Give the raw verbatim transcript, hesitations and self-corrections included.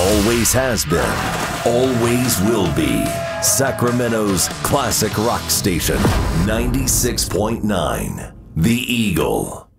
Always has been, always will be. Sacramento's classic rock station, ninety-six point nine, The Eagle.